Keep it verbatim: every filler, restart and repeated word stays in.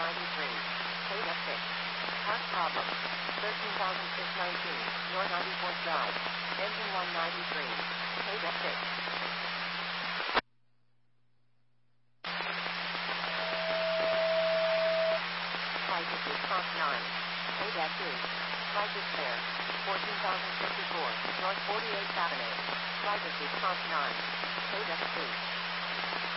ninety-three. Paid at six. Park problem. thirteen thousand six hundred nineteen. North ninety-fourth Drive. Engine one ninety-three. Paid at six. Crisis response nine. Paid at two. Crisis fare. fourteen thousand fifty-four. North forty-eighth Avenue. Crisis response nine. Paid at two.